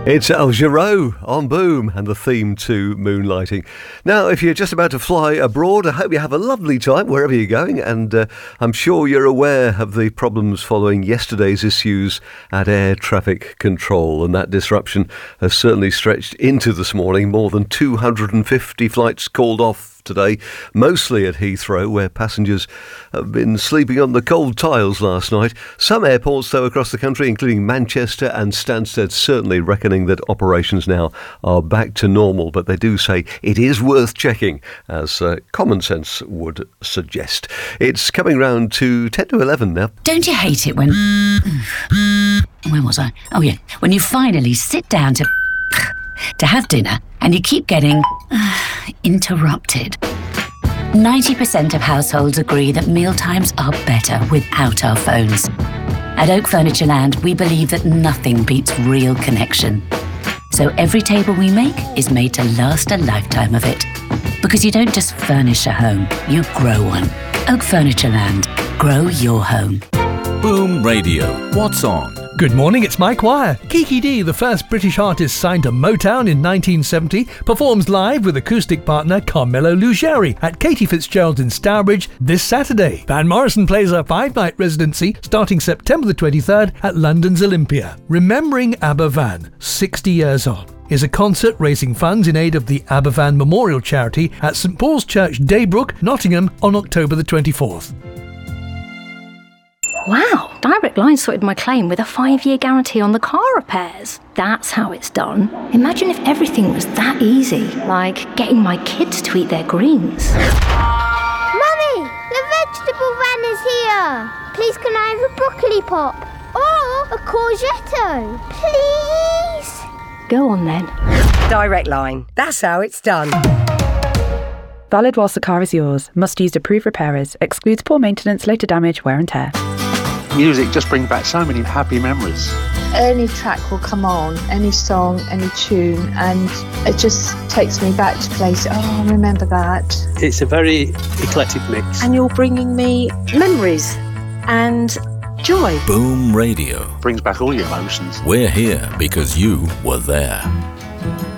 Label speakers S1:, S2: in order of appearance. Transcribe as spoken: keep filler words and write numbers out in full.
S1: It's Al Jarreau on Boom and the theme to Moonlighting. Now, if you're just about to fly abroad, I hope you have a lovely time wherever you're going, and uh, I'm sure you're aware of the problems following yesterday's issues at air traffic control, and that disruption has certainly stretched into this morning. More than two hundred fifty flights called off today, mostly at Heathrow, where passengers have been sleeping on the cold tiles last night. Some airports, though, across the country, including Manchester and Stansted, certainly reckoning that operations now are back to normal, but they do say it is worth checking, as uh, common sense would suggest. It's coming round to ten to eleven now.
S2: Don't you hate it when... Where was I? Oh, yeah. When you finally sit down to... to have dinner, and you keep getting uh, interrupted. ninety percent of households agree that mealtimes are better without our phones. At Oak Furniture Land, we believe that nothing beats real connection. So every table we make is made to last a lifetime of it. Because you don't just furnish a home, you grow one. Oak Furniture Land. Grow your home.
S3: Boom Radio. What's on?
S4: Good morning, it's Mike Wire. Kiki Dee, the first British artist signed to Motown in nineteen seventy, performs live with acoustic partner Carmelo Lugeri at Katie Fitzgerald in Stourbridge this Saturday. Van Morrison plays a five-night residency starting September the twenty-third at London's Olympia. Remembering ABBA Van, sixty years on, is a concert raising funds in aid of the ABBA Van Memorial Charity at St Paul's Church, Daybrook, Nottingham on October the twenty-fourth.
S5: Wow, Direct Line sorted my claim with a five-year guarantee on the car repairs. That's how it's done. Imagine if everything was that easy, like getting my kids to eat their greens.
S6: Mummy, the vegetable van is here. Please can I have a broccoli pop? Or a courgette? Please?
S5: Go on then.
S7: Direct Line. That's how it's done.
S8: Valid whilst the car is yours. Must use approved repairers. Excludes poor maintenance, later damage, wear and tear.
S9: Music just brings back so many happy memories.
S10: Any track will come on, any song, any tune, and it just takes me back to places. Oh, I remember that.
S11: It's a very eclectic mix.
S12: And you're bringing me memories and joy.
S3: Boom Radio.
S9: Brings back all your emotions.
S3: We're here because you were there.